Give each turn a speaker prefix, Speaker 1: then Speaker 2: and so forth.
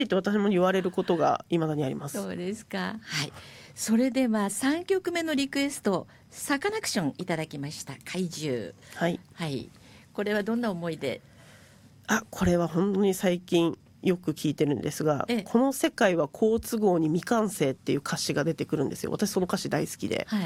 Speaker 1: って私も言われることが未だにあります。
Speaker 2: そうですか。はい。それでは3曲目のリクエスト、サカナクションいただきました。怪獣。
Speaker 1: はい。
Speaker 2: はい。これはどんな思いで？
Speaker 1: これは本当に最近よく聞いてるんですが、この世界は好都合に未完成っていう歌詞が出てくるんですよ。私その歌詞大好きで。
Speaker 2: はい。